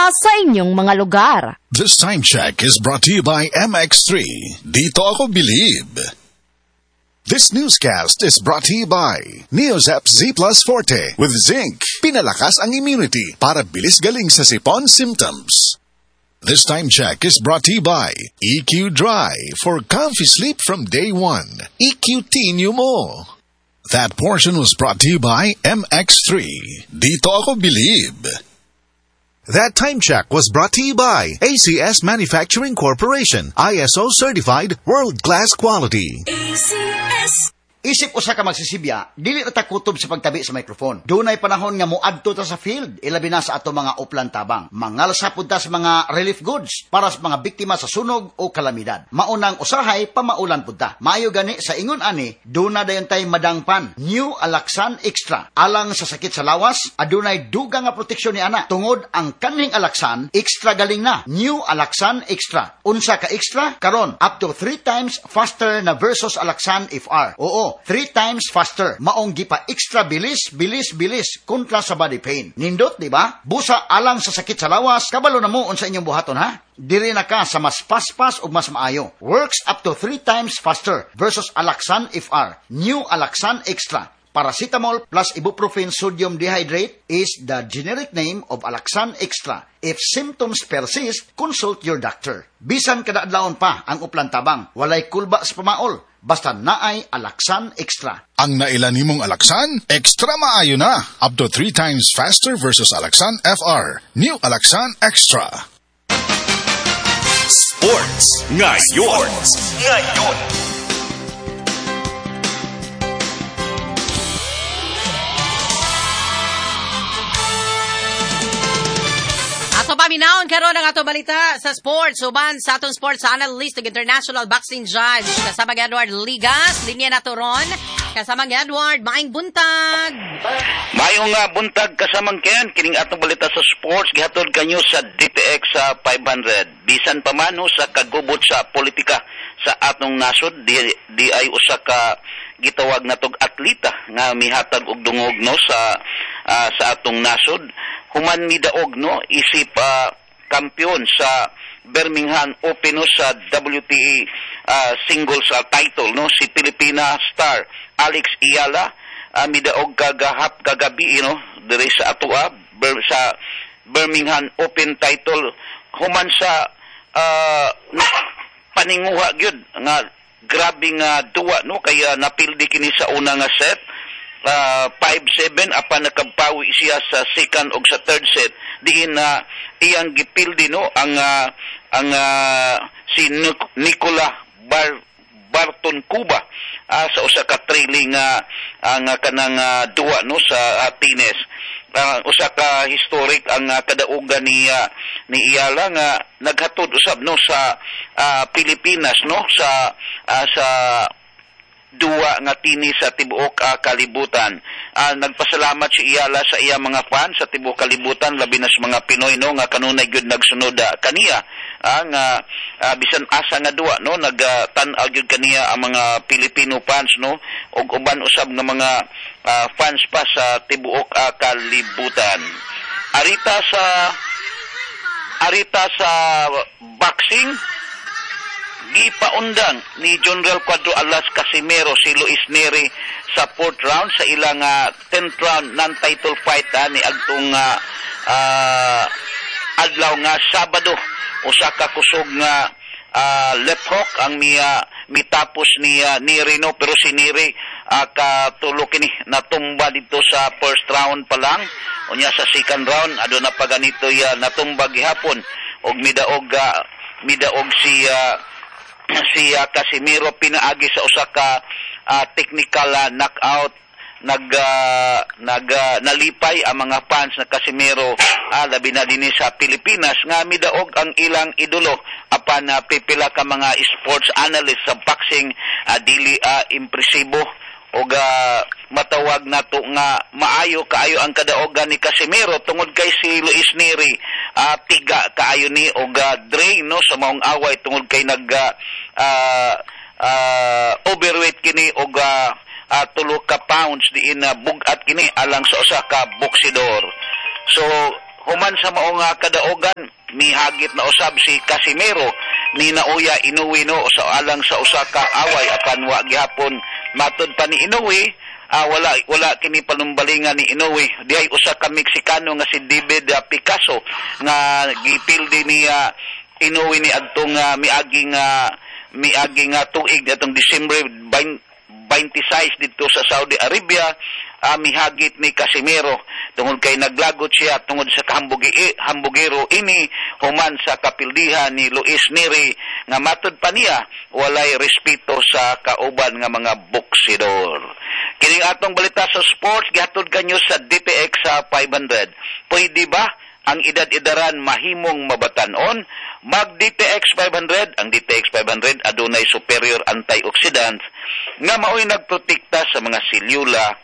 sa inyong mga lugar. This time check is brought to you by MX3. Dito ako bilib. This newscast is brought to you by Neozep Z Plus Forte with zinc. Pinalakas ang immunity para bilis galing sa sipon symptoms. This time check is brought to you by EQ Dry for comfy sleep from day one. EQT nyo mo. That portion was brought to you by MX3. Dito ako bilib. That time check was brought to you by ACS Manufacturing Corporation, ISO certified world-class quality. ACS. Isip usa ka magsisibya, dili na ta kutob sa pagtabi sa microphone. Dunay panahon nga moadto ta sa field, ilabi na sa ato mga uplan tabang. Mangalasapod ta sa mga relief goods para sa mga biktima sa sunog o kalamidad. Maunang usahay, pamaulan pud ta. Maayo gani sa ingon ani, duna dayon tay madangpan. New Alaxan Extra. Alang sa sakit sa lawas, adunay dugang nga proteksyon ni ana. Tungod ang kaning Alaxan, extra galing na. New Alaxan Extra. Unsa ka extra? Karon, up to 3 times faster na versus Alaxan FR. Oo, 3 times faster. Maong gipa extra bilis kontra sa body pain. Nindot, di ba? Busa alang sa sakit sa lawas, kabalo na mo unsa inyong buhaton ha? Diri na ka sa mas paspas ug mas maayo. Works up to 3 times faster versus Alaxan FR. New Alaxan Extra. Paracetamol plus ibuprofen sodium dehydrate is the generic name of Alaxan Extra. If symptoms persist, consult your doctor. Bisan kada adlawon pa ang uplan tabang, walay kulba sa pamaol, basta naay Alaxan Extra. Ang nailan nimong Alaxan, extra maayo na. Up to 3 times faster versus Alaxan FR. New Alaxan Extra. Sports ngayon. Ato paminaon karon ang ato balita sa sports. Uban sa atong sports analyst ug international boxing judge kasama Edward Ligas, linya nato ron. Kasama Edward, maayong buntag. Mayong buntag kasamang ken kining atong balita sa sports gihatod kanyo sa DTX sa 500. Bisan pa man sa kagubot sa politika sa atong nasod, di ay usa ka gitawag natog atleta nga mihatag og dungog no sa atong nasod. Human mi daog no isip kampiyon sa Birmingham Open no sa WTA singles title no si Filipina star Alex Iyala midaog kagabi no diri sa atua sa Birmingham Open title human sa paninguha gyud nga grabe nga duwa no kaya napildi kini sa una nga set 5-7 apan nakabawi siya sa second ug sa third set diin na iyang gipildi no ang si Nicola Barton Cuba sa usa ka trailing ang kanang duwa no sa tennis. Usa ka historic ang kadaugan ni Iyala nga naghatod usab no sa Pilipinas no sa duwa nga tinis sa tibuok kalibutan. Nagpasalamat si Iyala sa iya mga fans sa tibuok kalibutan labi na sa mga Pinoy no nga kanunay gyud nagsunod kaniya nga bisan asa nga duwa no nagtan-aw gyud kaniya ang mga Filipino fans no ug uban usab nga mga fans pa sa tibuok kalibutan. Arita sa boxing gipaundang ni General Cuadro Alas Casimero si Luis Neri sa 4th round sa ilang 10th round non-title fight ni agtong adlaw nga Sabado. Usa ka kusog nga left hook ang mitapos ni Neri no pero si Neri katulo kini natumba dito sa first round pa lang. Unya sa second round aduna pa ganito natumba gihapon og midaog si Casimiro pinaagi sa usa ka technical knockout nalipay ang mga fans na Casimiro labi na dinhi sa Pilipinas nga midaog ang ilang idolo apan pipila ka mga sports analyst sa boxing dili impresibo og matawag nato nga maayo kaayo ang kadaogan ni Casimiro tungod kay si Luis Neri tiga kaayo ni og drain no sa maong away tungod kay overweight kini og 3 ka pounds diin bugat kini alang sa usa ka boksidor. So human sa maong kadaogan mihagit na usab si Casimiro ni Naoya Inoue no sa alang sa usa ka away apan wa gihapon matud pa ni Inoue. Wala kini panumbalingan ni Inoue. Diay usa ka Meksikano nga si David Picasso nga gipildi ni Inoue ni adtong miaging tuig atong December 26 dito sa Saudi Arabia. Mihagit ni Casimiro tungod kay naglagot siya tungod sa hambugero ini human sa kapildihan ni Luis Neri nga matud pa niya walay respeto sa kauban nga mga boksidor. Kining atong balita sa sports gihatod kanyo sa DTX sa 500. Pwede ba ang edad-edaran mahimong mabatan-on? Mag DTX 500, ang DTX 500 adunay superior antioxidants nga mao'y nagprotekta sa mga selula.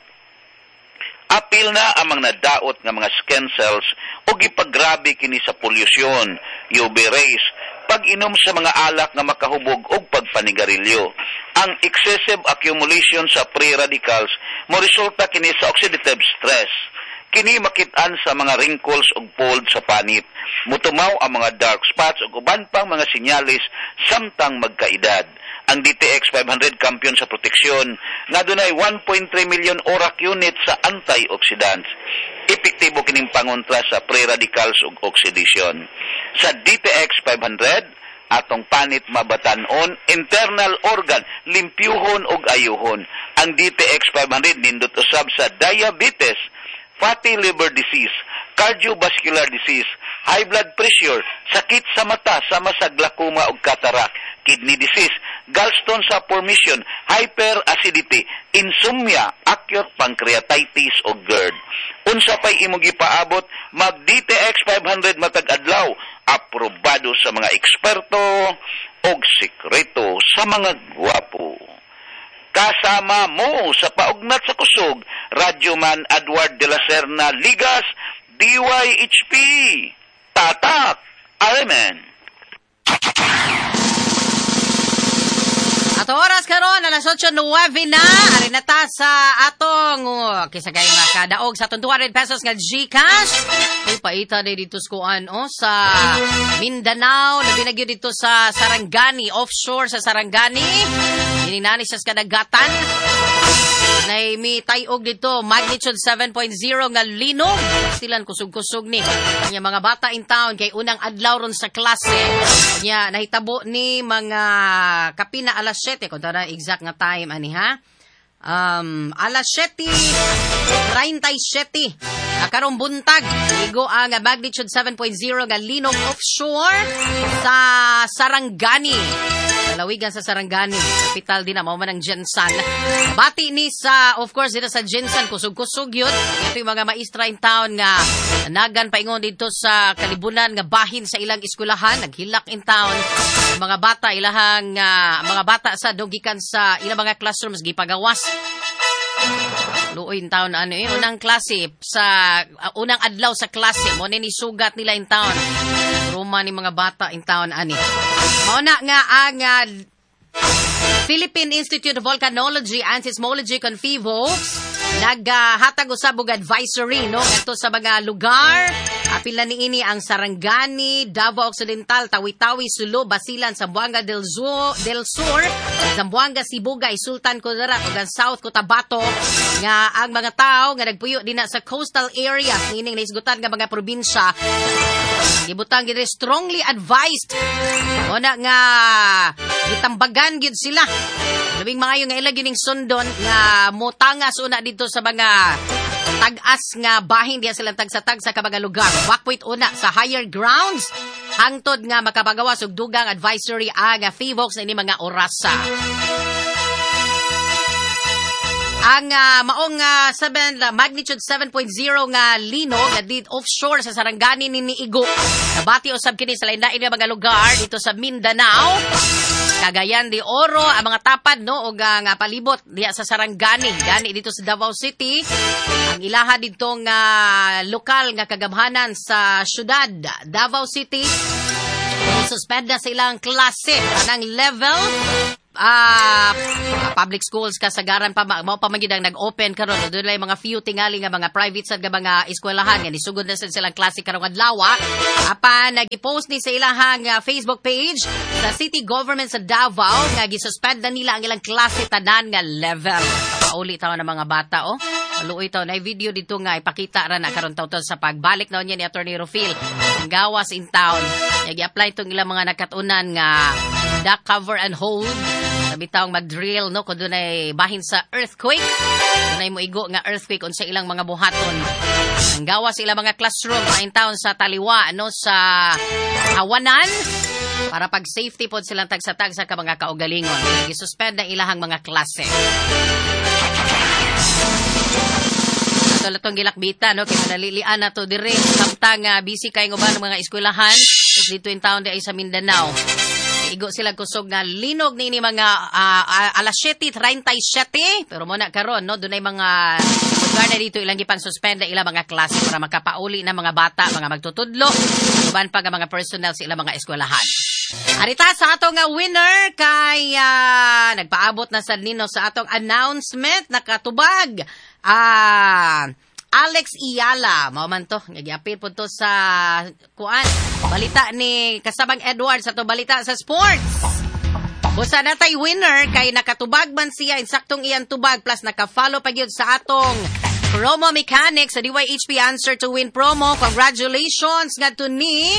Apil na ang mga nadaot nga mga skin cells o gipagrabe kini sa pollution, UV rays, pag-inom sa mga alak nga makahubog o pagpanigarilyo. Ang excessive accumulation sa free radicals mo resulta kini sa oxidative stress. Kini makit-an sa mga wrinkles ug fold sa panit. Mutumaw ang mga dark spots ug uban pang mga sinyalis samtang magkaedad. Ang DTX 500 kampiyon sa proteksyon nga dunay 1.3 million ORAC units sa antioxidants. Epektibo kining pangontra sa free radicals ug oxidation. Sa DTX 500 atong panit mabatan-on, internal organ, limpyuhon ug ayuhon. Ang DTX 500 nindot usab sa diabetes, fatty liver disease, cardiovascular disease, high blood pressure, sakit sa mata sama sa glaucoma ug cataract, kidney disease, gallstone sa formation, hyperacidity, insomnia, acute pancreatitis o GERD. Unsa pay imong gipaabot, mag DTX 500 matag adlaw, aprobado sa mga eksperto og sekreto sa mga gwapo. Kasama mo sa paugnat sa kusog, Radyoman Edward de la Serna Ligas, DYHP. Tatak, Amen. Ato oras karon alas 8:09 na ari na ta sa atong kisa kay makadaog sa 200 pesos nga GCash. Ay paita na dito sa sa Mindanao, labi na gyud dito sa Sarangani, offshore sa Sarangani. Ininani sa kadagatan. Nay mi tayog dito magnitude 7.0 nga linog. Silan kusog-kusog ni. Nya mga bata in town kay unang adlaw ron sa klase. Nya nahitabo ni mga kapina alas 7 kung tara exact nga time ani ha. Alas 7:37 karong buntag igo ang magnitude 7.0 nga linog offshore sa Sarangani. Lalawigan sa Sarangani, kapital din na mao man ang Jensan. Bati ni sa of course dito sa Jensan kusog-kusog yun. Ito yung mga maestra in town nga nagan paingon dito sa kalibunan nga bahin sa ilang eskwelahan, naghilak in town. Mga bata ilahang mga bata sa dogikan sa ilang mga classrooms gipagawas. Luoy in town unang klase sa unang adlaw sa klase mo ni sugat nila in town. Roma ni mga bata in town ani. Mao na nga ang Philippine Institute of Volcanology and Seismology Confivo naghatag usab og advisory no ngadto sa mga lugar. Apil na niini ang Sarangani, Davao Occidental, Tawi-Tawi, Sulu, Basilan, Zamboanga del Sur, Zamboanga, Sibugay, Sultan Kudarat ug ang South Cotabato nga ang mga tao nga nagpuyo dinha sa coastal areas nining naisgutan nga mga probinsya gibutang gid strongly advised una nga gitambagan gid sila labing mga nga ila gining sundon nga motangas una dito sa mga tag-as nga bahin diya silang tag sa kabaga lugar. Bakwit una sa higher grounds hangtod nga makapagawas og dugang advisory ang FIVOX na ini mga orasa. Ang maong magnitude 7.0 nga linog nga did offshore sa Sarangani ni Igo. Nabati usab kini sa lain-lain nga mga lugar dito sa Mindanao. Cagayan de Oro, ang mga tapad no og nga palibot diya sa Sarangani, gani dito sa Davao City. Ang ilaha dito nga lokal nga kagamhanan sa syudad Davao City suspend na sa ilang klase anang level public schools kasagaran pa mao pa magid ang nag-open karon doon lay mga few tingali nga mga private sad nga mga eskwelahan nga nisugod na sad silang klase karong adlaw. Apan nag-post ni sa ilahang Facebook page sa City Government sa Davao nga gisuspend na nila ang ilang klase tanan nga level. Pauli taw na mga bata Luoy taw na video dito nga ipakita ra na karon taw sa pagbalik na niya ni Attorney Rufil ang gawas in town. Gi-apply tong ilang mga nakatunan nga duck cover and hold. Sabi taong mag-drill kung doon ay bahin sa earthquake. Doon ay moigo nga earthquake unsa ilang mga buhaton. Ang gawas ilang mga classroom in town sa Taliwa sa Awanan para pag safety pod silang tagsa-tagsa ka mga kaugalingon. Gisuspend ang ilahang mga klase. Ito gilakbita, kaya nalilian na to dire. Samtang busy kayo ba ng mga eskwelahan dito in town di ay sa Mindanao. Igo sila kusog nga linog ni mga alas 7:37 pero mo na karon doon ay mga lugar na dito ilang gipang suspend ilang mga klase para makapauli na mga bata, mga magtutudlo, uban pa nga mga personnel sa ilang mga eskwelahan. Arita sa atong nga winner kay nagpaabot na sad nino sa atong announcement nakatubag. Alex Iyala, mao man to, nag-appeal po to sa balita ni kasabang Edward sa to balita sa sports. Busa na tay winner kay nakatubag man siya insaktong iyan tubag plus naka-follow pa gyud sa atong promo mechanics sa DYHP Answer to Win promo. Congratulations ngadto ni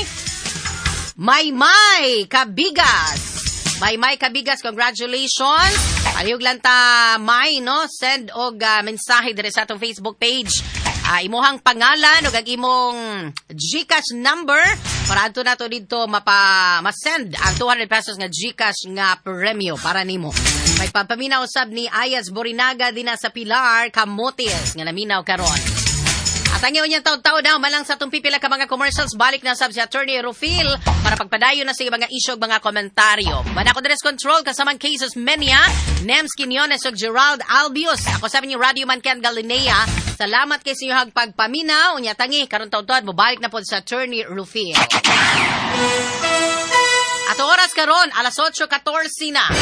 Maymay Kabigas. Maymay Kabigas, congratulations. Aliyog lang ta, May, send og mensahe dire sa atong Facebook page. Imuhang pangalan o imong GCash number para ato na to dito masend ang 200 pesos nga GCash nga premyo para nimo. May pampaminaw usab ni Ayaz Borinaga din sa Pilar Camotes nga naminaw karon. At ang iyon taon-taon daw malang sa itong pipila ka mga commercials, balik na sab si Attorney Rufil para pagpadayo na sa mga isyog mga komentaryo. Manako Dress Control kasamang cases Menia, Nems Quinones ug Gerald Albios. Ako sabi ni Radio Mancan Galinea, salamat kay sa iyong pagpaminaw. Unya tangi, karon taon-taon, balik na po sa Attorney Rufil. At oras karon, alas 8:14 na.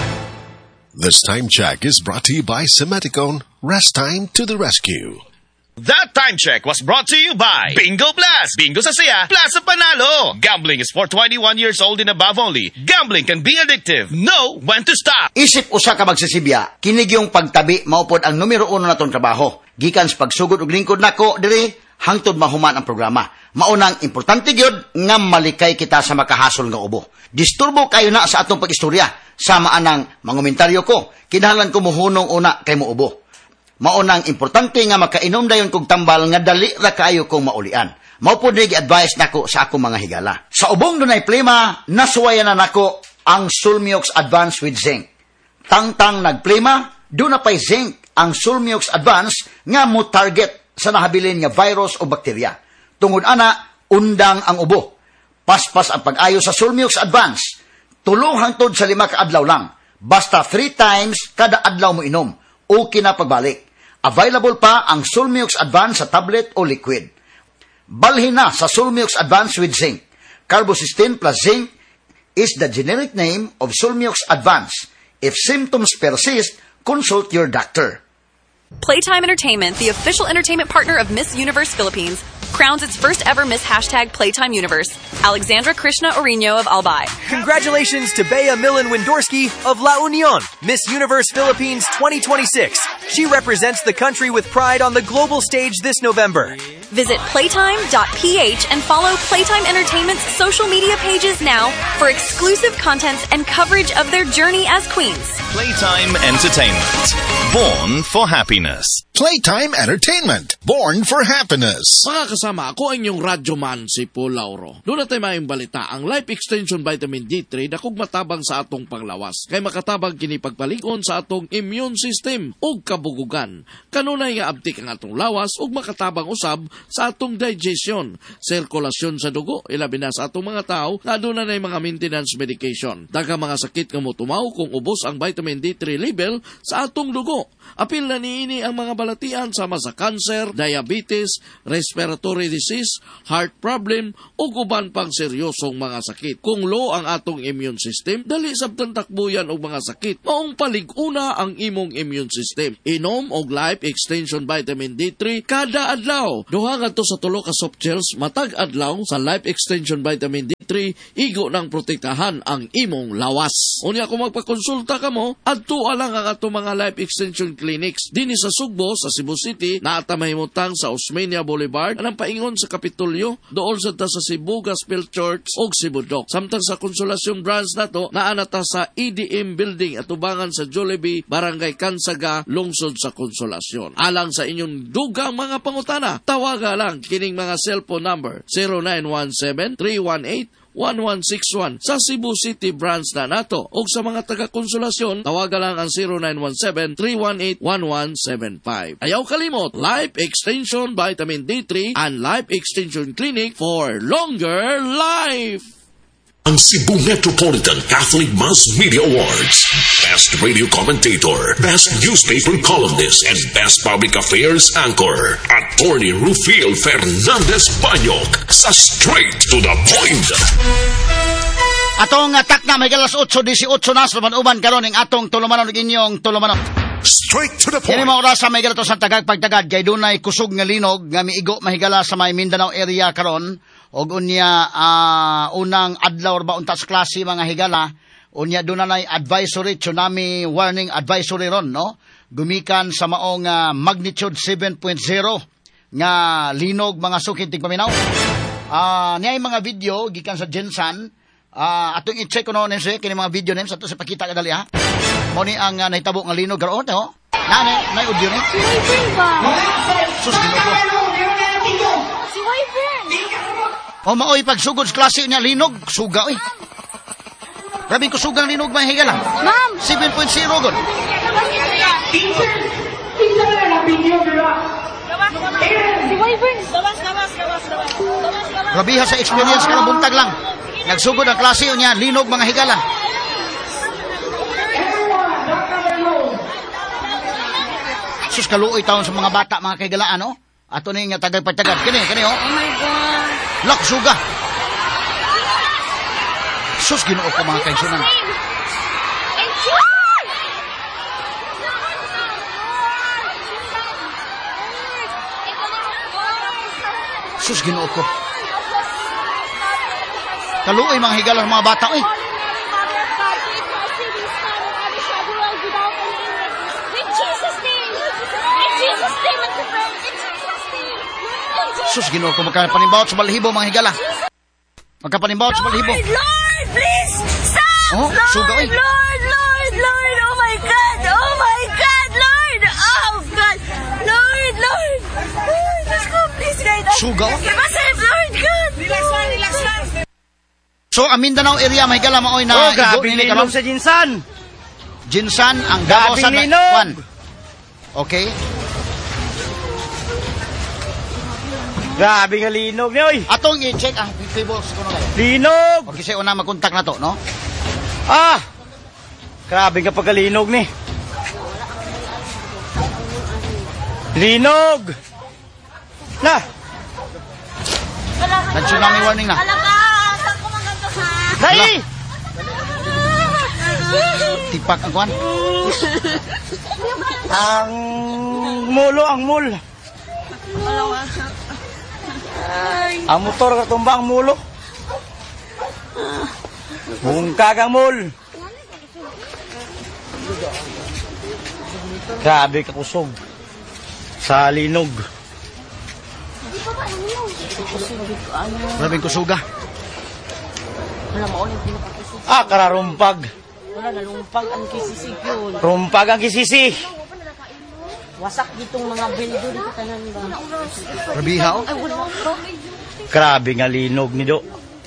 This time check is brought to you by Semeticone. Rest time to the rescue. That time check was brought to you by Bingo Plus. Bingo sa saya, plus sa panalo. Gambling is for 21 years old and above only. Gambling can be addictive. Know when to stop. Isip usa ka magsisibya, kinig yung pagtabi maupod ang numero 1 natong trabaho. Gikan sa pagsugod og lingkod nako diri hangtod mahuman ang programa. Maunang importante gyud nga malikay kita sa makahasol nga ubo. Disturbo kayo na sa atong pagistorya. Sama anang mangomentaryo ko. Kinahanglan ko muhunong una kay muubo. Maunang importante nga makainom dayon kog tambal nga dali ra kaayo kong maulian. Mao pod ni gi-advise nako sa akong mga higala. Sa ubong dunay plema, nasuwayan na nako ang Sulmiox Advance with Zinc. Tangtang nagplema, do na pay zinc ang Sulmiox Advance nga mo target sa nahabilin nga virus o bakterya. Tungod ana, undang ang ubo. Paspas ang pag-ayo sa Sulmiox Advance. Tulo hangtod sa 5 ka adlaw lang. Basta 3 times kada adlaw mo inom. Okay na pagbalik. Available pa ang Sulmiox Advance sa tablet o liquid. Balhin na sa Sulmiox Advance with Zinc. Carbocysteine plus zinc is the generic name of Sulmiox Advance. If symptoms persist, consult your doctor. Playtime Entertainment, the official entertainment partner of Miss Universe Philippines, crowns its first ever Miss #Playtime Universe, Alexandra Krishna Orino of Albay. Congratulations to Bea Millen Windorski of La Union, Miss Universe Philippines 2026. She represents the country with pride on the global stage this November. Visit playtime.ph and follow Playtime Entertainment's social media pages now for exclusive content and coverage of their journey as queens. Playtime Entertainment. Born for happiness. Playtime Entertainment. Born for happiness. Mga kasama, ako ang inyong radyoman, si Paul Lauro. Doon natin mayong balita, ang Life Extension Vitamin D3 dakog matabang sa atong panglawas. Kay makatabang kini pagpalikon sa atong immune system o kabugugan. Kanunay nga abtik ang atong lawas o makatabang usab sa atong digestion, sirkulasyon sa dugo, ilabi na sa atong mga tao na aduna nay mga maintenance medication. Daghang mga sakit nga motumaw kung ubos ang vitamin D3 level sa atong dugo. Apil na niini ang mga balatian sama sa cancer, diabetes, respiratory disease, heart problem o uban pang seryosong mga sakit. Kung low ang atong immune system, dali sabtang takbuyan og mga sakit. Maong palig-una ang imong immune system. Inom og Life Extension Vitamin D3 kada adlaw. Duha ngadto sa 3 ka soft gels matag adlaw sa Life Extension Vitamin D3, igo nang protektahan ang imong lawas. Unya kung magpakonsulta ka mo, adto lang ang atong mga Life Extension clinics dinhi sa Sugbo sa Cebu City, naata mahimutang sa Osmeña Boulevard, anang paingon sa Kapitolyo, dool sa Cebu Gospel Church ug Cebu Doc. Samtang sa Konsolasyon branch nato, naanata sa EDM building at ubangan sa Jollibee, Barangay Kansaga, lungsod sa Konsolasyon. Alang sa inyong dugang mga pangutana, tawaga lang kining mga cellphone number 0917-318-1161 sa Cebu City branch na nato, ug sa mga taga-Konsolasyon tawaga lang ang 0917-318-1175. Ayaw kalimot, Life Extension Vitamin D3 and Life Extension Clinic for longer life. Ang Cebu Metropolitan Catholic Mass Media Awards. Best Radio Commentator, Best Newspaper Columnist, and Best Public Affairs Anchor. Attorney Rufiel Fernandez Banyok sa Straight to the Point. Atong atak na may galas 8:18 na sa uman karon ning atong tulumanon ug inyong tulumanon. Straight to the point. Kini mga oras sa may galato sa tagag pagtagad kay dunay kusog nga linog nga miigo mahigala sa may Mindanao area karon. Og unya unang adlaw ba unta sa klase mga higala, unya dunay advisory, tsunami warning advisory ron, no? Gumikan sa maong magnitude 7.0 nga linog mga sukid tigpaminaw. Niyay mga video gikan sa Gensan, atong i-check kuno nese kini mga video nem sa to sa pakita kadali ha. Mo ni ang nahitabo nga linog karon, no? Nay audio ni. Sus Ginoo. Si Wyvern. O maoy pagsugod sa klase niya linog, suga oy. Grabe ko sugang linog mga higala. Ma'am, 7.0 gon. si Wyvern. Grabe ha sa experience ka buntag lang. Nagsugod ang klase niya linog mga higala. Sus kaluoy taon sa mga bata mga kahigalaan, no? Ato ni nga tagay-pagtagad kini oh. Oh my God. Lak suga. Sus Ginoo ko mga kaigsunan. Sus Ginoo ko. Kaluoy mga higala mga bata eh. Sus Ginoo ko magkapanimbaot sa balahibo mga higala. Magkapanimbaot sa balahibo. Lord, please stop. Oh, suga oy. Lord, oh my God, Lord, oh God, Lord, let's go, please, guide us. Suga oh. Give us help, Lord, God. Relax lang. So, ang Mindanao area may higala maoy na grabe linog sa Jinsan. Jinsan ang gawasan Grabing linog. Okay. Grabe nga linog ni oy. Atong i-check ang tables kuno kayo. Linog. Okay, kasi una makontak na to, no? Grabe nga pagkalinog ni. Linog. Na. Nag-tsunami warning na. Saan ko maganda sa... Dali. Tipak ang kuwan. Ang mul. Ang motor katumba ang mulo. Bungkag ang mul. Grabe kakusog sa linog. Grabe kusuga. Kararumpag. Wala, nalumpag ang kisisig yun. Rumpag ang kisisi. Wasak ditong mga bildo dito tanan ba? Rabiha, oh. Ay, wala ba? Grabe nga linog ni Do.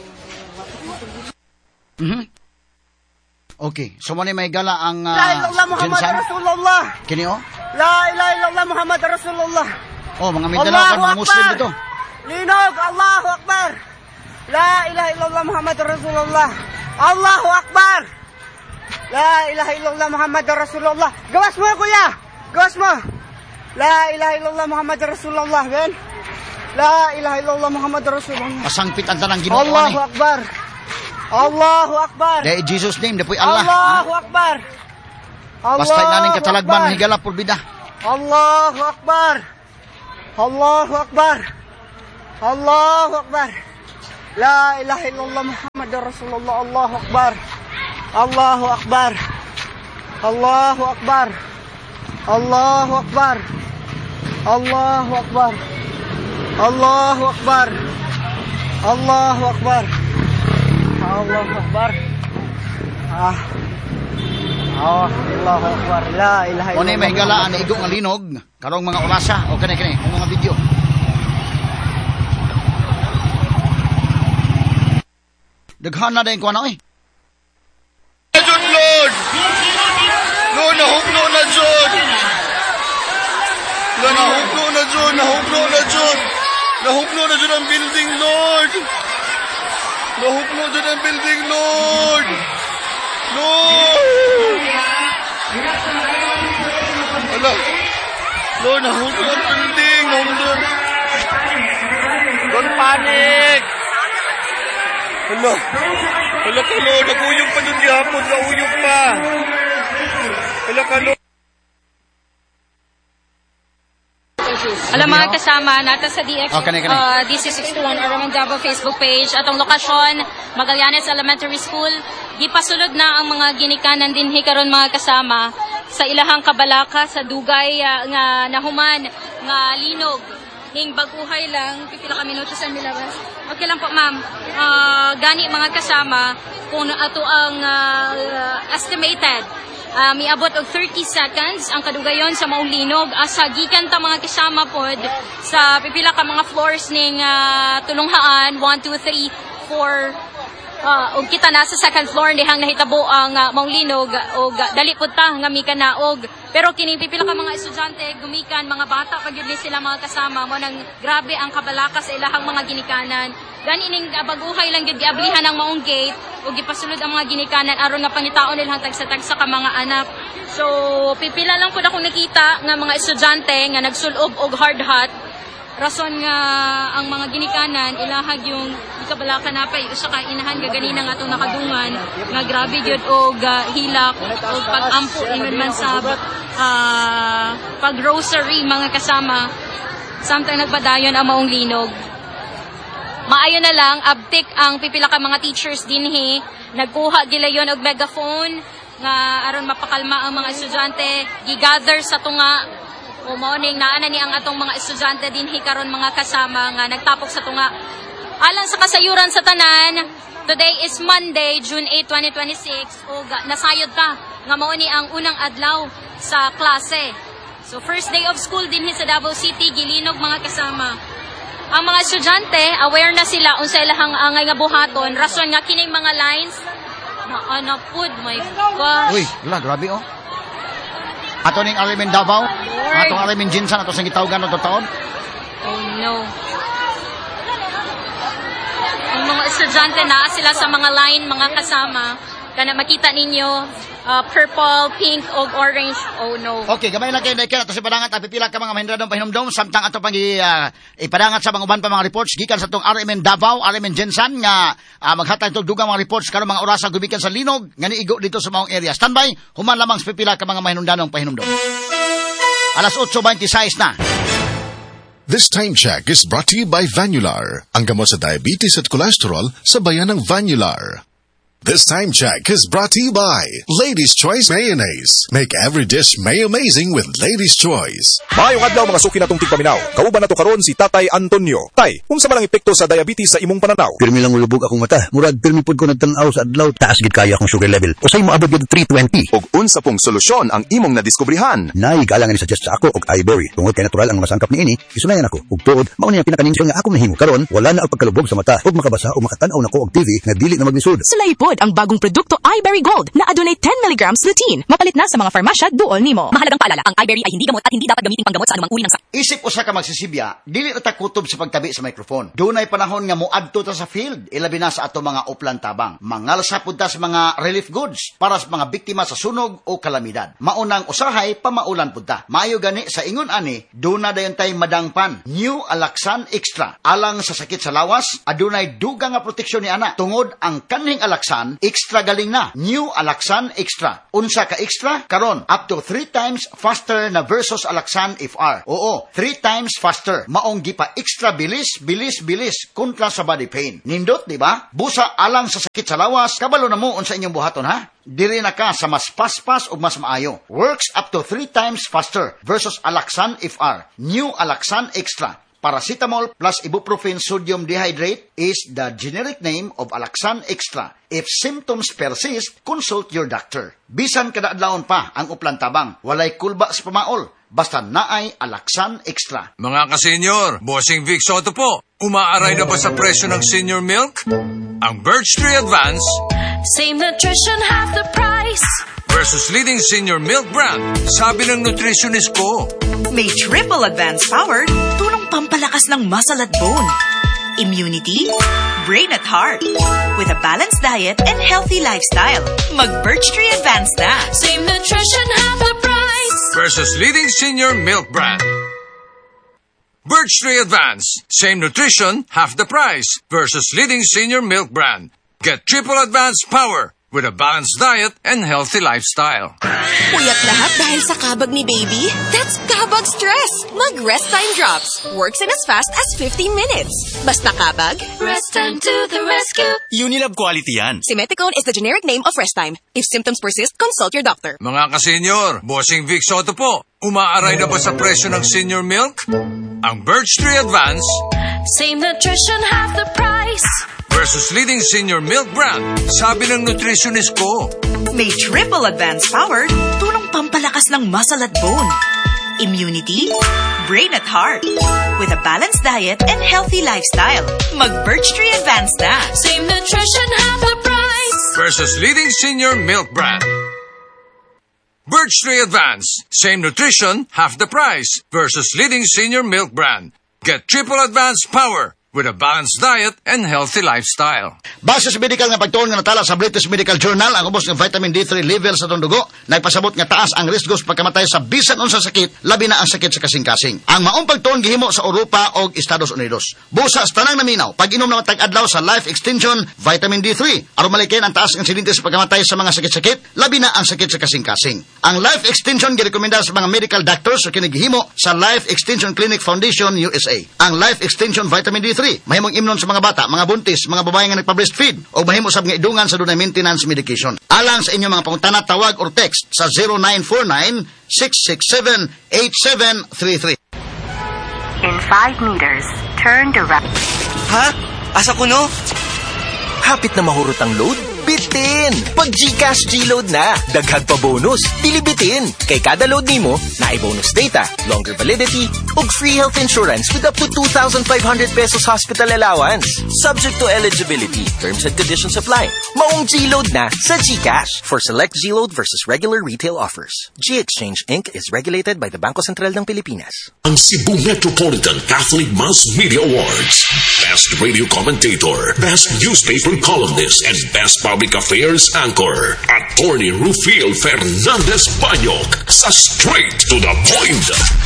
Okay, so mo ni may gala ang La ilaha illallah Muhammad Jinsan. Rasulullah. Kini oh. La ilaha illallah Muhammad Rasulullah. Oh, mga Mindanao kan mga Muslim dito. Linog! Allahu Akbar! La ilaha illallah Muhammadur Rasulullah! Allahu Akbar! La ilaha illallah Muhammadur Rasulullah! Gawas mo, kuya! Gawas mo! La ilaha illallah Muhammadur Rasulullah, ben! La ilaha illallah Muhammadur Rasulullah! Pasangpit ang tanang Ginoo ni. Allahu Akbar! Allahu Akbar! Dahil Jesus name, dapoy Allah. Allahu Akbar! Basta naning katalagban, higala purbida. Allahu Akbar! Allahu Akbar! Allahu Akbar! La ilaha illallah Muhammadur Rasulullah. Allahu Akbar! Allahu Akbar! Allahu Akbar! Allahu Akbar! Allahu Akbar! Allahu Akbar! Allahu Akbar! Allahu Akbar! Allahu Akbar! La ilaha illallah. O na mahigalaan na igo nga linog, karong mga orasa, o kani-kani, o mga video. Daghan na din ko ano eh. Jud, Lord! Lord, nahuklo na, Jud! Lord, nahuklo na, Jud! Nahuklo na, Jud! Nahuklo na, Jud, ang building, Lord! Nahuklo, Jud, ang building, Lord! Lord! Ala! Lord, nahuklo ang building! Nahuklo! Don't panic! Hala! Hala ka, Lord! Nag-uyog pa doon gihapon! Nag-uyog pa! Hala ka, Lord! Alam mga kasama, nata sa DX, DC61 Araman Davao Facebook page, atong lokasyon, Magallanes Elementary School, gipasulod na ang mga ginikanan din karon mga kasama sa ilahang kabalaka sa dugay nga nahuman nga linog. Ning baguhay lang, pipila ka minuto sa nilabas. Okay lang po, ma'am. Gani mga kasama, kung ato ang estimated, miabot og 30 seconds ang kadugayon sa maong linog. Asa gikan ta mga kasama pod sa pipila ka mga floors ning tulunghaan, 1, 2, 3, 4, og kita na sa second floor dihang nahitabo ang maong linog og dali pud ta nga mika naog. Pero kining pipila ka mga estudyante gumikan mga bata pag yun sila mga kasama mo nang grabe ang kabalaka sa ilahang mga ginikanan. Gani ning baguhay lang gyud giablihan ang maong gate ug gipasulod ang mga ginikanan aron nga pangitaon nilang tagsa-tagsa ka mga anak. So pipila lang pud ako nakita nga mga estudyante nga nagsulob og hard hat. Rason nga ang mga ginikanan ilahag yung kabalaka na pay usa ka inahan gaganina nga atong nakadungan nga grabe gyud og hilak og pag-ampo ingon man sa pag-grocery mga kasama samtang nagpadayon ang maong linog. Maayo na lang abtik ang pipila ka mga teachers dinhi nagkuha gilayon og megaphone nga aron mapakalma ang mga estudyante gigather sa tunga. O morning naana ni ang atong mga estudyante dinhi karon mga kasama nga nagtapok sa tunga. Alang sa kasayuran sa tanan, today is Monday, June 8, 2026. O nasayod ta nga mao ni ang unang adlaw sa klase. So first day of school dinhi sa Davao City gilinog mga kasama. Ang mga estudyante aware na sila unsa ilahang angay nga buhaton rason nga kining mga lines na pud my gosh. Uy, wala grabe oh. Ato ning Aramen Davao, atong Aramen Jinsan, ato sang gitawgan ng taon. Oh no. Ang mga estudyante na sila sa mga line, mga kasama, kana makita ninyo, purple, pink, o orange. Oh no. Okay, gamay lang kayo na ato sa padangat, pipila ka mga mahindradong pahinumdom, samtang ato pang ipadangat sa mga uban pa mga reports, gikan sa itong Aramen Davao, Aramen Jinsan, nga maghatag itong dugang mga reports, karon mga orasa gumikan sa linog, nga niigo dito sa maong area. Standby, human lamang sa pipila ka mga mahindradong pahinumdom. Alas 8:26 na. This time check is brought to you by Vanular, ang gamot sa diabetes at cholesterol sa bayan ng Vanular. This time check is brought to you by Lady's Choice Mayonnaise. Make every dish may amazing with Lady's Choice. Maayong adlaw mga suki natong tigpaminaw. Kauban nato karon si Tatay Antonio. Tay, unsa man ang epekto sa diabetes sa imong pananaw? Pirmi lang ulubog akong mata. Murag pirmi pud ko nagtan-aw sa adlaw. Taas gid kaya akong sugar level. Usay mo abot gid 320. Og unsa pong solusyon ang imong nadiskubrihan? Nay galangan ni suggest sa ako og iBerry. Tungod kay natural ang mga sangkap niini, isunayan ako. Ug tuod, mao ni ang pinakaningsyon nga ako nahimo karon, wala na ang pagkalubog sa mata ug makabasa o makatan-aw nako og TV nga dili na maglisod. Sulay po Tungod ang bagong produkto iBerry Gold na adunay 10 mg lutein. Mapalit na sa mga farmasya duol nimo. Mahalagang paalala, ang iBerry ay hindi gamot at hindi dapat gamiting panggamot sa anumang uri ng sakit. Isip usa ka magsisibya, dili na ta kutob sa pagtabi sa microphone. Dunay panahon nga moadto ta sa field, ilabi na sa ato mga uplan tabang. Mangalsa pud ta sa mga relief goods para sa mga biktima sa sunog o kalamidad. Maunang usahay pamaulan pud ta. Maayo gani sa ingon ani, duna dayon tay madangpan. New Alaxan Extra. Alang sa sakit sa lawas, adunay dugang nga proteksyon ni ana. Tungod ang kaning Alaxan, extra galing na. New Alaxan Extra. Unsa ka extra? Karon, up to 3 times faster na versus Alaxan FR. Oo, 3 times faster. Maong gipa extra bilis kontra sa body pain. Nindot, di ba? Busa alang sa sakit sa lawas, kabalo na mo unsa inyong buhaton ha? Diri na ka sa mas paspas ug mas maayo. Works up to 3 times faster versus Alaxan FR. New Alaxan Extra. Paracetamol plus ibuprofen sodium dehydrate is the generic name of Alaxan Extra. If symptoms persist, consult your doctor. Bisan kada adlawon pa ang uplan tabang, walay kulba sa pamaol, basta naay Alaxan Extra. Mga ka-senior, Bossing Vic Soto po. Umaaray na ba sa presyo ng senior milk? Ang Birch Tree Advance, same nutrition, half the price. Versus leading senior milk brand, sabi ng nutritionist ko. May triple advanced power, tulong pampalakas ng muscle at bone, immunity, brain at heart. With a balanced diet and healthy lifestyle, mag-Birch Tree Advance na. Same nutrition, half the price. Versus leading senior milk brand. Birch Tree Advance, same nutrition, half the price. Versus leading senior milk brand. Get triple advanced power with a balanced diet and healthy lifestyle. Puyat lahat dahil sa kabag ni baby? That's Kabag Stress! Mag-Rest Time Drops. Works in as fast as 15 minutes. Basta kabag, Rest Time to the rescue. Unilab quality yan. Simeticone is the generic name of Rest Time. If symptoms persist, consult your doctor. Mga ka-senior, Bossing Vic Soto po. Umaaray na ba sa presyo ng senior milk? Ang Birch Tree Advance, same nutrition, half the price. Versus leading senior milk brand, sabi ng nutritionist ko. May triple advanced power, tulong pampalakas ng muscle at bone, immunity, brain at heart. With a balanced diet and healthy lifestyle, mag-Birch Tree Advance na. Same nutrition, half the price. Versus leading senior milk brand. Birch Tree Advance, same nutrition, half the price. Versus leading senior milk brand. Get triple advanced power with a balanced diet and healthy lifestyle. Base sa medical nga pagtuon nga natala sa British Medical Journal, ang ubos ng vitamin D3 level sa itong dugo, nagpasabot nga taas ang risko sa pagkamatay sa bisan unsa sakit, labi na ang sakit sa kasing-kasing. Ang maong pagtuon gihimo sa Europa o Estados Unidos. Busa sa tanang naminaw, pag-inom na matag-adlaw sa Life Extension Vitamin D3, aron malikin ang taas ng insidente sa pagkamatay sa mga sakit-sakit, labi na ang sakit sa kasing-kasing. Ang Life Extension girekomenda sa mga medical doctors sa kinigihimo sa Life Extension Clinic Foundation USA. Ang Life Extension Vitamin D3 mahimong imnon sa mga bata, mga buntis, mga babae nga nagpa-breastfeed o mahimo sab nga idungan sa dunay maintenance medication. Alang sa inyong mga pangutana, tawag or text sa 0949-667-8733. In 5 meters, turn to right. Ha? Asa ko no? Hapit na mahurot ang load? Bitin! Pag GCash G-Load na, daghag pa bonus, dilibitin. Kay kada load nimo, naay bonus data, longer validity, ug free health insurance with up to 2,500 pesos hospital allowance. Subject to eligibility, terms and conditions apply. Maong G-Load na sa GCash. For select G-Load versus regular retail offers. G-Exchange Inc. is regulated by the Bangko Sentral ng Pilipinas. Ang Cebu Metropolitan Catholic Mass Media Awards. Best Radio Commentator, Best Newspaper Columnist, and Best Public Affairs Anchor. Attorney Rufil Fernandez Banyok sa Straight to the Point.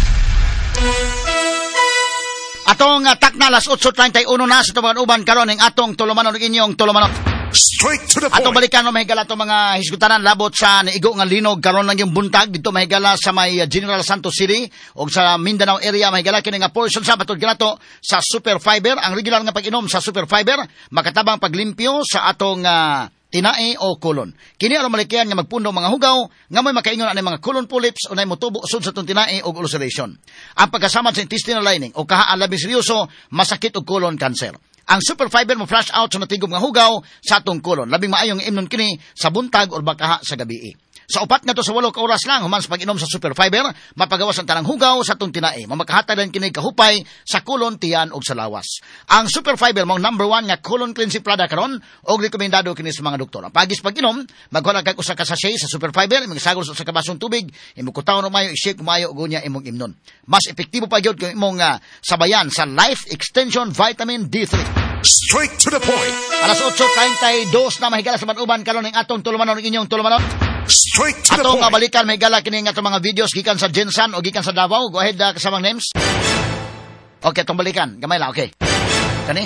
Atong takna alas 8:31 na sa tumangan uban karon ning atong tulumanon ng inyong tulumanot. Straight to the point. Atong balikan no mahigala atong mga hisgutanan labot sa niigo nga linog karon lang yung buntag dito mahigala sa may General Santos City o sa Mindanao area mahigala kini nga portion sa batud kanato sa Super Fiber. Ang regular nga pag-inom sa Super Fiber makatabang paglimpyo sa atong tinai o kolon. Kini aron malikian nga magpundo mga hugaw nga may makaingon ani mga colon polyps o nay motubo usod sa tong tinai o ulceration. Ang pagkasama sa intestinal lining o kahaan labi seryoso masakit og colon cancer. Ang Super Fiber mo flush out sa natigom nga hugaw sa atong kolon. Labing maayong imnon kini sa buntag o bakaha sa gabi. Sa upat nga to sa 8 ka oras lang, human sa pag-inom sa Super Fiber, mapagawas ang tanang hugaw sa itong tinae. Mamakahatag lang kinig kahupay sa kulon, tiyan, o sa lawas. Ang Super Fiber mong number 1 nga colon cleansing product karon og rekomendado kini sa mga doktor. Ang pagis pag-inom, maghulag kag usa ka sachet sa Super Fiber, imong sagol sa kabasong tubig, imong kutawon mayo, i-shake mayo ug unya imong imnon. Mas epektibo pa gyud kung imong sabayan sa Life Extension Vitamin D3. Straight to the point. Alas 8:32 na mahigala sa manuban karon ning atong tulumanon inyong tulumanon. Straight to the atong point. balikan mahigala kini nga atong mga videos gikan sa Jensan o gikan sa Davao. Go ahead kasamang names. Okay, atong balikan. Gamay lang, okay. Kani?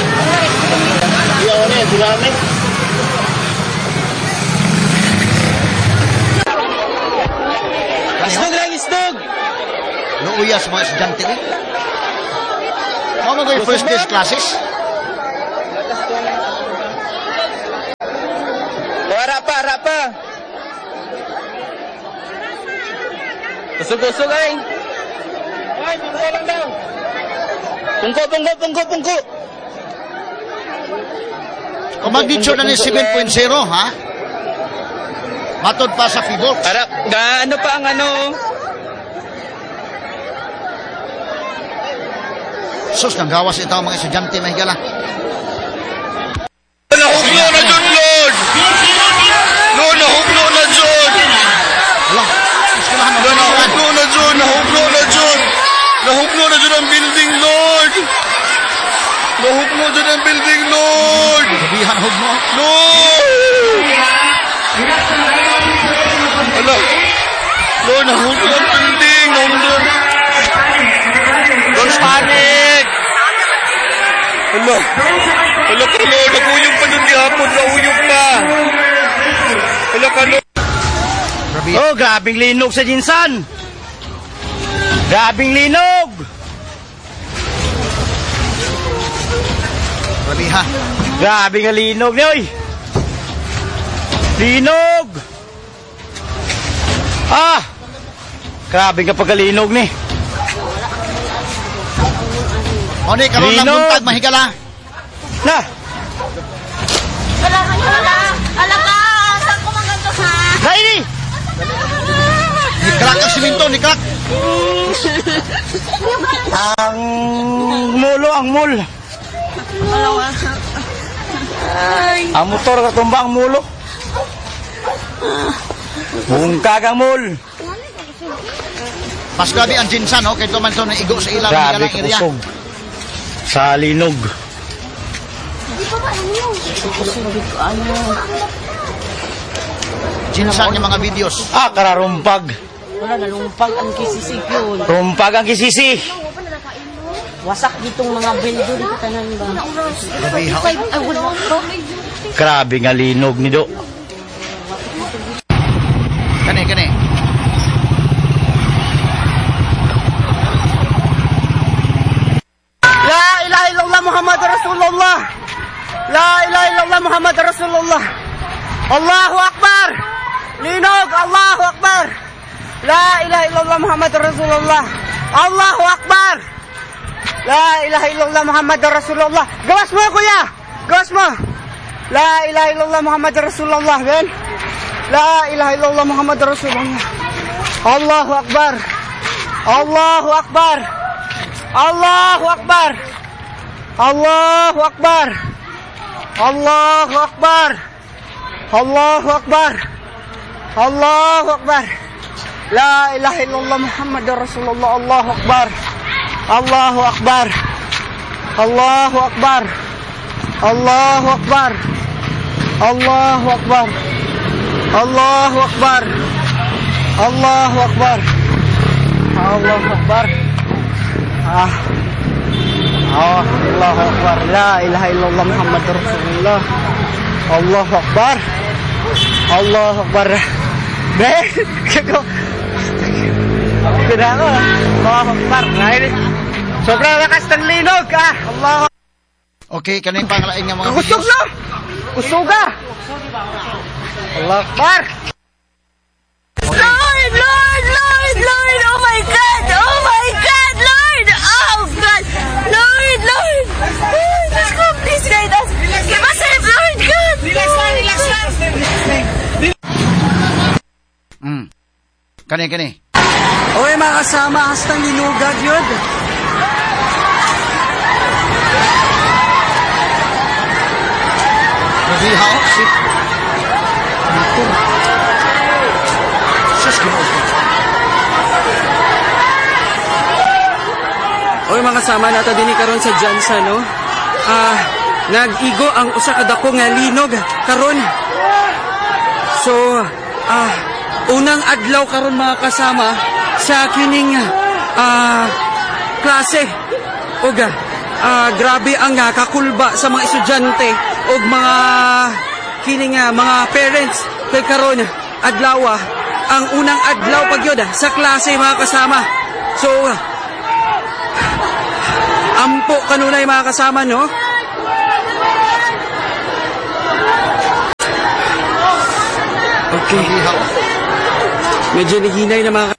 Isdog lang, isdog! Luuyas mga estudyante ni. Ano mga first day classes? Harap pa! Usog ay! Ay, pungko lang daw! Pungko! Kung mag-ditsyo na ni 7.0, ha? Matod pa sa figure. Harap, ano pa ang ano? Sus, nang gawas ito ang mga estudyante, mahigala. Nahuglo na dyan, Lord! Lord, nahuglo na dyan! Wala, nahuglo na dyan! Nahuglo na dyan ang building, Lord! Nahuglo dyan ang building, Lord! Sabihan, hugno. Lord! Ala! Lord, nahuglo ang building! Don't panic! Ala! Ala ka, Lord! Nag-uyog pa doon gihapon! Nahuyog pa! Ala ka, Lord! Oh, grabing linog sa Jinsan! Grabing linog! Grabe ha! Grabing linog niyo! Linog! Ah! Grabing kapagalinog ni! O ni, karoon lang buntag, mahigala. Na! Ala ka! Saan ko maganda sa... Kaini! Nikrak ang siminto, nikrak! Ang mul. Ang motor katumba ang mulo. Bungkag ang mul. Mas grabe ang Jinsan, kaya ito man ito na igo sa ilang grabe area. kusog. Sa linog. Jinsan yung mga videos. Kararumpag. Wala, nalumpag ang kisisig yun. Rumpag ang kisisi. Wasak ditong mga bildo dito tanan ba? Grabe nga linog ni Do. Kani. La ilaha illallah Muhammad Rasulullah. La ilaha illallah Muhammad Rasulullah. Allahu Akbar. Linog, Allahu Akbar. La ilaha illallah Muhammad Rasulullah. Allahu Akbar. La ilaha illallah Muhammad Rasulullah. Gawas mo, kuya. Gawas mo. La ilaha illallah Muhammad Rasulullah, ben. La ilaha illallah Muhammad Rasulullah. Allahu Akbar. Allahu Akbar. Allahu Akbar. Allahu Akbar. Allahu Akbar. Allahu Akbar. Allahu Akbar. La ilaha illallah Muhammad Rasulullah. Allahu Akbar. Allahu Akbar. Allahu Akbar. Allahu Akbar. Allahu Akbar. Allahu Akbar. Allahu Akbar. Allahu Akbar. Allahu Akbar. La ilaha illallah Muhammad Rasulullah. Allahu Akbar. Allahu Akbar. Kago. Kira ko. Allahu Akbar. Sobrang lakas ng linog. Allah. Okay, kanina yung pangalain nga mga Kusog videos. na. Kusuga. Allah Akbar. Lord! Oh my God! Lord! Oh God! Lord! Let's go, please guide us. Give us help, Lord God! Relax lang. Kani. Oy, mga kasama, hastang linugag yun. Nabihaw, si... Naku. Sus, Ginoo. Oy, mga kasama, nata din karon sa Jansa, no? Nag-igo ang usa ka dako nga linog karon. So, unang adlaw karon mga kasama sa kining klase. Og grabe ang kakulba sa mga estudyante og mga kining mga parents kay karon adlaw ang unang adlaw pagyod sa klase mga kasama. So, ampo kanunay mga kasama, no? Okay. Medyo nahinay na mga...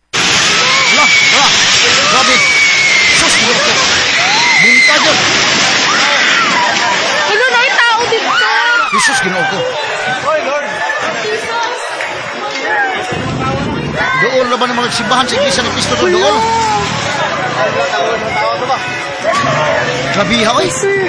Grabe! Sus! Bunta dyan! Ano na yung tao dito? Jesus, Ginoo ko. Doon na ba naman nagsimbahan sa iglesia ni Cristo doon? Grabe ha, oy!